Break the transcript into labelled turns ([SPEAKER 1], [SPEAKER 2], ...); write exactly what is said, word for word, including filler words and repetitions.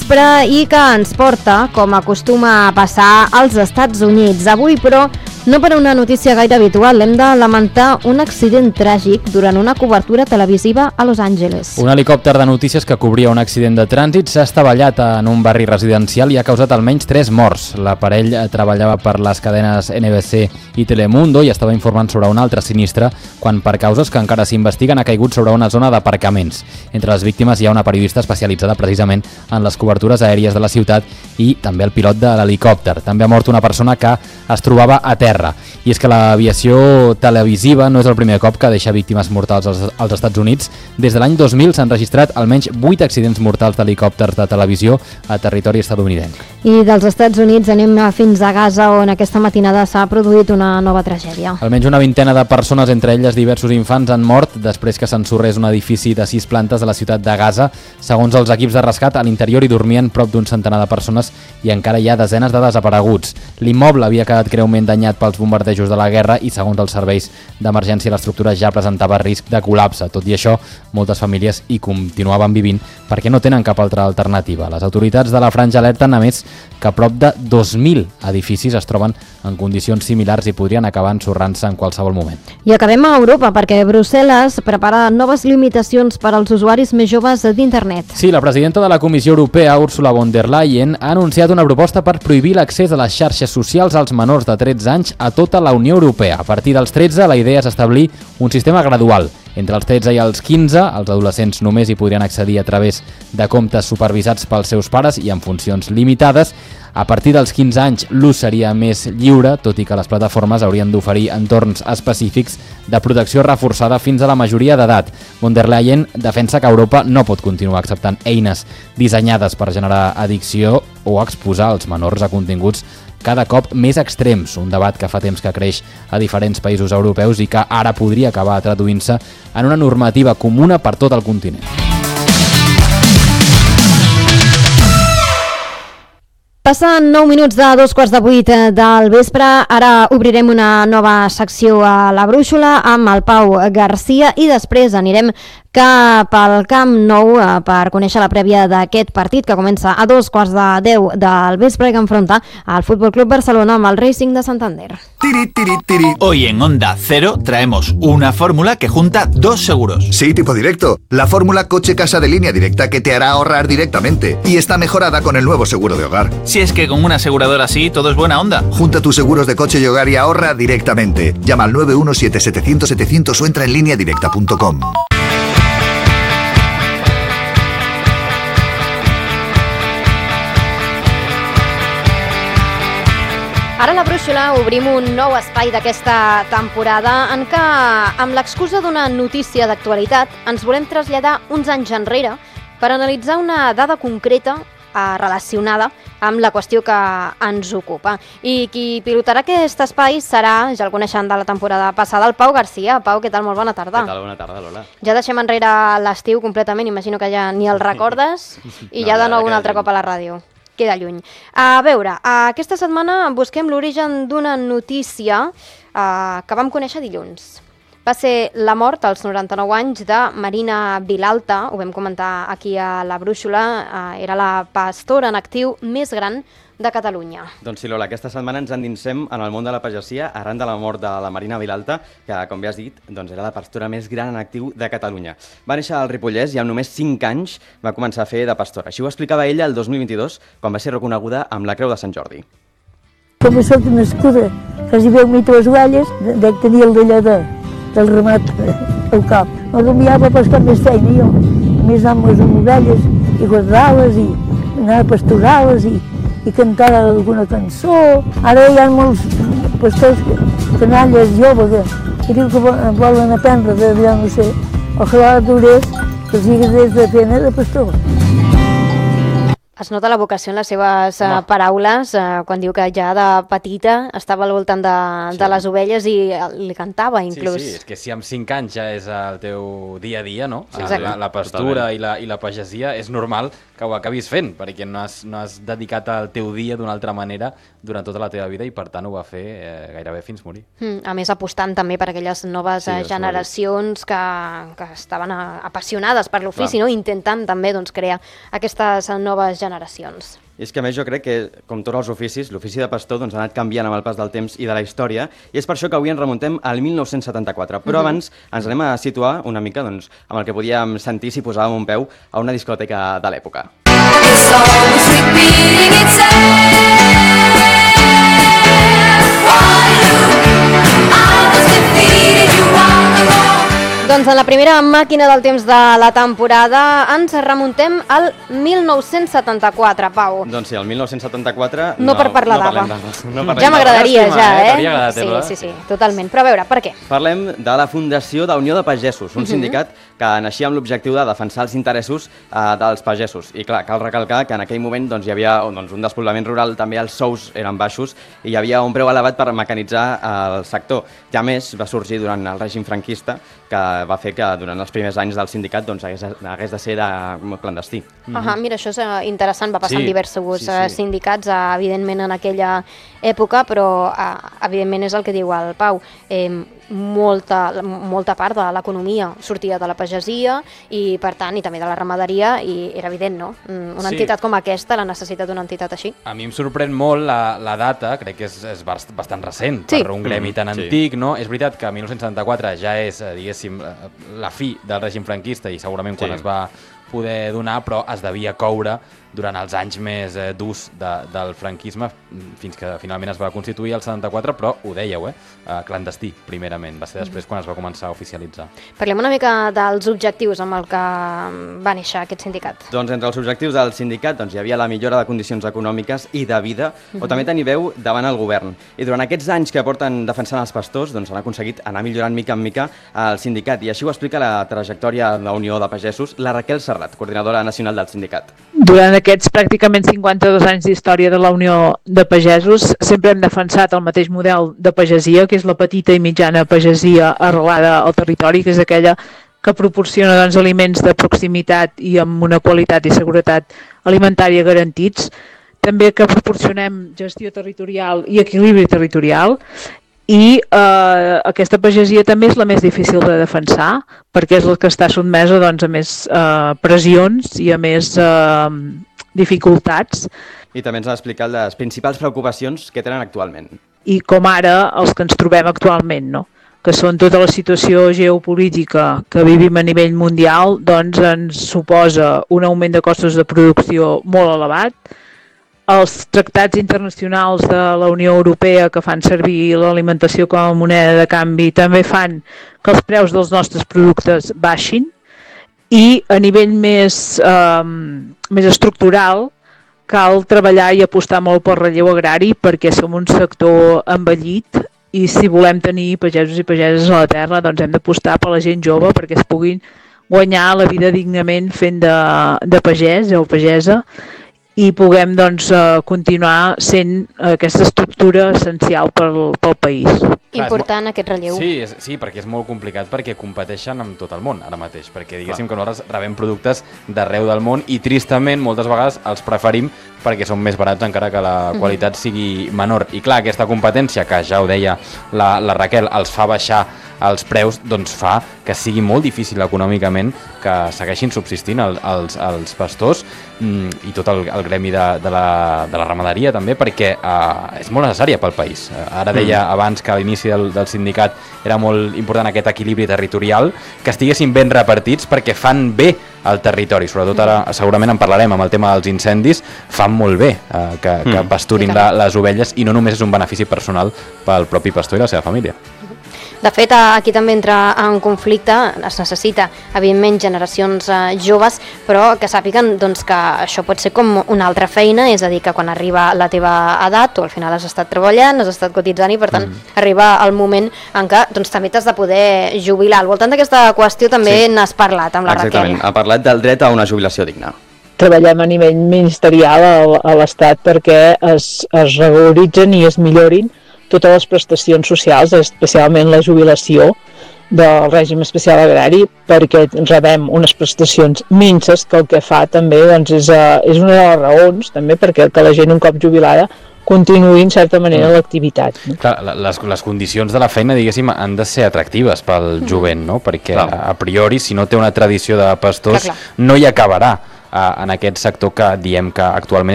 [SPEAKER 1] vespre i que ens porta, com acostuma a passar, als Estats Units. Avui, però, no per una notícia gaire habitual, hem de lamentar un accident tràgic durant una cobertura televisiva a Los Angeles.
[SPEAKER 2] Un helicòpter de notícies que cobria un accident de trànsit s'ha estavellat en un barri residencial i ha causat almenys tres morts. L'aparell treballava per les cadenes N B C i Telemundo i estava informant sobre un altre sinistre quan, per causes que encara s'investiguen, ha caigut sobre una zona d'aparcaments. Entre les víctimes hi ha una periodista especialitzada precisament en les cobertures aèries de la ciutat i també el pilot de l'helicòpter. També ha mort una persona que es trobava a terra. I és que l'aviació televisiva no és el primer cop que deixa víctimes mortals als, als Estats Units. Des de l'any dos mil s'han registrat almenys vuit accidents mortals d'helicòpters de televisió a territori estatunidenc.
[SPEAKER 1] I dels Estats Units anem fins a Gaza, on aquesta matinada s'ha produït una nova tragèdia.
[SPEAKER 2] Almenys una vintena de persones, entre elles diversos infants, han mort després que s'ensorrés un edifici de sis plantes de la ciutat de Gaza. Segons els equips de rescat, a l'interior hi dormien prop d'un centenar de persones i encara hi ha desenes de desapareguts. L'immoble havia quedat greument danyat pels bombardejos de la guerra i, segons els serveis d'emergència, l'estructura ja presentava risc de col·lapse. Tot i això, moltes famílies hi continuaven vivint perquè no tenen cap altra alternativa. Les autoritats de la Franja alerten, a més, que prop de dos mil edificis es troben en condicions similars i podrien acabar ensorrant-se en qualsevol moment.
[SPEAKER 1] I acabem a Europa, perquè Brussel·les prepara noves limitacions per als usuaris més joves d'internet.
[SPEAKER 2] Sí, la presidenta de la Comissió Europea, Ursula von der Leyen, ha anunciat una proposta per prohibir l'accés a les xarxes socials als menors de tretze anys a tota la Unió Europea. A partir dels tretze, la idea és establir un sistema gradual. Entre els tretze i els quinze, els adolescents només hi podrien accedir a través de comptes supervisats pels seus pares i en funcions limitades. A partir dels quinze anys, l'ús seria més lliure, tot i que les plataformes haurien d'oferir entorns específics de protecció reforçada fins a la majoria d'edat. Von der Leyen defensa que Europa no pot continuar acceptant eines dissenyades per generar addicció o exposar els menors a continguts cada cop més extrems, un debat que fa temps que creix a diferents països europeus i que ara podria acabar traduint-se en una normativa comuna per tot el continent.
[SPEAKER 1] Passen nou minuts de dos quarts de vuit del vespre. Ara obrirem una nova secció a la Brúixola amb el Pau Garcia i després anirem cap al Camp Nou per conèixer la prèvia d'aquest partit que comença a dos quarts de deu del vespre i que enfronta al Fútbol Club Barcelona amb el Racing de Santander.
[SPEAKER 3] Tiri, tiri, tiri. Hoy en Onda Cero traemos una fórmula que junta dos seguros.
[SPEAKER 4] Sí, tipo directo. La fórmula coche-casa de Línea Directa que te hará ahorrar directamente y está mejorada con el nuevo seguro de hogar.
[SPEAKER 3] Si es que con una aseguradora así todo es buena onda.
[SPEAKER 4] Junta tus seguros de coche y hogar y ahorra directamente. Llama al nueve uno siete setecientos setecientos o entra en línea directa punto com.
[SPEAKER 1] Ara a la Brúixola obrim un nou espai d'aquesta temporada en què, amb l'excusa d'una notícia d'actualitat, ens volem traslladar uns anys enrere per analitzar una dada concreta eh, relacionada amb la qüestió que ens ocupa. I qui pilotarà aquest espai serà, ja el coneixen de la temporada passada, el Pau Garcia. Pau, què tal? Molt bona tarda.
[SPEAKER 5] Què tal? Bona tarda, Lola.
[SPEAKER 1] Ja deixem enrere l'estiu completament, imagino que ja ni el recordes, i no, ja de nou un altre cop a la ràdio. Queda lluny. A veure, aquesta setmana busquem l'origen d'una notícia eh, que vam conèixer dilluns. Va ser la mort als noranta-nou anys de Marina Vilalta, ho vam comentar aquí a la Brúixola, eh, era la pastora en actiu més gran de Catalunya.
[SPEAKER 5] Doncs sí, Lola, aquesta setmana ens endinsem en el món de la pagesia arran de la mort de la Marina Vilalta, que, com bé has dit, doncs era la pastora més gran en actiu de Catalunya. Va néixer al Ripollès i amb només cinc anys va començar a fer de pastora. Així ho explicava ella el dos mil vint-i-dos, quan va ser reconeguda amb la Creu de Sant Jordi.
[SPEAKER 6] Com soc nascuda, quasi veu mi les ovelles, dec tenir el d'allò de, del ramat al cap. No rumiava pas cap més feina, jo. A més amb les ovelles i guardar-les i anar a pastorar-les i i cantar alguna cançó. Ara hi ha molts pastors, canalles joves que diu que volen aprendre de, ja no sé, ojalà durés que els hagués de feina de pastor.
[SPEAKER 1] Es nota la vocació en les seves uh, paraules, uh, quan diu que ja de petita estava al voltant de, sí. de les ovelles i li cantava, inclús.
[SPEAKER 2] Sí, sí, és que si amb cinc anys ja és el teu dia a dia, no?
[SPEAKER 1] Sí,
[SPEAKER 2] la, la pastura i la, i la pagesia, és normal que ho acabis fent, perquè no has, no has dedicat el teu dia d'una altra manera durant tota la teva vida i per tant ho va fer eh, gairebé fins morir.
[SPEAKER 1] Mm, a més, apostant també per aquelles noves
[SPEAKER 2] Sí,
[SPEAKER 1] eh,
[SPEAKER 2] això
[SPEAKER 1] generacions que, que estaven a, apassionades per l'ofici,
[SPEAKER 2] Clar.
[SPEAKER 1] no? Intentant també doncs, crear aquestes eh, noves generacions.
[SPEAKER 5] I és que a més jo crec que, com tots els oficis, l'ofici de pastor doncs, ha anat canviant amb el pas del temps i de la història, i és per això que avui ens remuntem al mil nou-cents setanta-quatre. Però abans ens anem a situar una mica doncs, amb el que podíem sentir si posàvem un peu a una discoteca de l'època.
[SPEAKER 7] It's always repeating itself. Why you? I was defeated, you are alone.
[SPEAKER 1] Doncs en la primera màquina del temps de la temporada ens remuntem al mil nou-cents setanta-quatre, Pau.
[SPEAKER 5] Doncs sí, el mil nou-cents setanta-quatre...
[SPEAKER 1] No, per parlar
[SPEAKER 5] no
[SPEAKER 1] d'Ava.
[SPEAKER 5] parlem d'Ava. No parlem
[SPEAKER 1] Ja m'agradaria,
[SPEAKER 2] Llàstima,
[SPEAKER 1] ja,
[SPEAKER 2] eh?
[SPEAKER 1] eh?
[SPEAKER 2] T'hauria agradat,
[SPEAKER 1] sí,
[SPEAKER 2] eh?
[SPEAKER 1] sí, sí, totalment. Però a veure, per què?
[SPEAKER 5] Parlem de la fundació d'Unió de Pagesos, un sindicat que naixia amb l'objectiu de defensar els interessos eh, dels pagesos. I clar, cal recalcar que en aquell moment doncs, hi havia doncs, un despoblament rural, també els sous eren baixos i hi havia un preu elevat per mecanitzar el sector. I a més va sorgir durant el règim franquista, que va fer que durant els primers anys del sindicat doncs, hagués, hagués de ser de clandestí.
[SPEAKER 1] Uh -huh, mira, això és eh, interessant, va passar
[SPEAKER 2] Sí,
[SPEAKER 1] en diversos
[SPEAKER 2] sí, sí.
[SPEAKER 1] eh, sindicats, eh, evidentment en aquella època, però eh, evidentment és el que diu el Pau. Eh, molta, molta part de l'economia sortia de la pagesia i, per tant, i també de la ramaderia, i era evident, no? Mm, Una
[SPEAKER 2] Sí.
[SPEAKER 1] entitat com aquesta, la necessitat d'una entitat així.
[SPEAKER 2] A mi em sorprèn molt la, la data, crec que és, és bast- bastant recent
[SPEAKER 1] Sí.
[SPEAKER 2] per un gremi tan
[SPEAKER 5] Sí.
[SPEAKER 2] antic, no? És veritat que mil nou-cents setanta-quatre ja és, eh, diguéssim, eh, la fi del règim franquista i segurament quan
[SPEAKER 5] Sí.
[SPEAKER 2] es va poder donar, però es devia coure durant els anys més eh, durs de, del franquisme, fins que finalment es va constituir el setanta-quatre, però ho dèieu, eh? eh clandestí, primerament. Va ser després quan es va començar a oficialitzar.
[SPEAKER 1] Parlem una mica dels objectius amb el que va néixer aquest sindicat.
[SPEAKER 5] Doncs entre els objectius del sindicat doncs, hi havia la millora de condicions econòmiques i de vida, o també tenir veu davant el govern. I durant aquests anys que porten defensant els pastors, doncs han aconseguit anar millorant mica en mica el sindicat, i així ho explica la trajectòria de la Unió de Pagesos, la Raquel Serrat, coordinadora nacional del sindicat.
[SPEAKER 8] Durant aquests pràcticament cinquanta-dos anys d'història de la Unió de Pagesos sempre hem defensat el mateix model de pagesia, que és la petita i mitjana pagesia arrelada al territori, que és aquella que proporciona doncs, aliments de proximitat i amb una qualitat i seguretat alimentària garantits. També que proporcionem gestió territorial i equilibri territorial. I eh, aquesta pagesia també és la més difícil de defensar, perquè és la que està sotmesa doncs, a més eh, pressions i a més eh, dificultats.
[SPEAKER 5] I també ens ha explicat les principals preocupacions que tenen actualment.
[SPEAKER 8] I com ara els que ens trobem actualment, no? Que són tota la situació geopolítica que vivim a nivell mundial, doncs ens suposa un augment de costos de producció molt elevat. Els tractats internacionals de la Unió Europea que fan servir l'alimentació com a moneda de canvi també fan que els preus dels nostres productes baixin, i a nivell més, eh, més estructural cal treballar i apostar molt pel relleu agrari, perquè som un sector envellit i si volem tenir pagesos i pageses a la terra doncs hem d'apostar per la gent jove perquè es puguin guanyar la vida dignament fent de, de pagès o pagesa, i puguem doncs, continuar sent aquesta estructura essencial pel, pel país.
[SPEAKER 1] Important molt... aquest relleu.
[SPEAKER 2] Sí, és, sí, perquè és molt complicat, perquè competeixen amb tot el món ara mateix, perquè diguéssim Clar. que nosaltres rebem productes d'arreu del món i tristament moltes vegades els preferim perquè són més barats encara que la qualitat sigui menor. I clar, aquesta competència, que ja ho deia la, la Raquel, els fa baixar els preus, doncs fa que sigui molt difícil econòmicament que segueixin subsistint el, els, els pastors mm, i tot el, el gremi de, de, la, de la ramaderia també, perquè eh, és molt necessària pel país. Eh, ara deia mm. abans que a l'inici del, del sindicat era molt important aquest equilibri territorial, que estiguessin ben repartits perquè fan bé al territori, sobretot ara segurament en parlarem amb el tema dels incendis, fan molt bé eh, que, que pasturin la, les ovelles, i no només és un benefici personal pel propi pastor i la seva família.
[SPEAKER 1] De fet, aquí també entra en conflicte, es necessita, evidentment, generacions eh, joves, però que sàpiguen doncs, que això pot ser com una altra feina, és a dir, que quan arriba la teva edat, tu al final has estat treballant, has estat cotitzant, i per tant mm. arriba el moment en què doncs, també t'has de poder jubilar. Al voltant d'aquesta qüestió també sí. n'has parlat amb la
[SPEAKER 5] Exactament.
[SPEAKER 1] Raquel.
[SPEAKER 5] Ha parlat del dret a una jubilació digna.
[SPEAKER 8] Treballem a nivell ministerial a l'Estat perquè es, es regularitzen i es millorin totes les prestacions socials, especialment la jubilació, del règim especial agrari, perquè rebem unes prestacions minces, que el que fa també doncs, és, uh, és una de les raons també perquè que la gent un cop jubilada continuï en certa manera l'activitat. No?
[SPEAKER 2] Clar, les, les condicions de la feina, diguéssim, han de ser atractives pel jovent, no? Perquè clar, a priori, si no té una tradició de pastors, clar, clar, no hi acabarà uh, en aquest sector que diem que actualment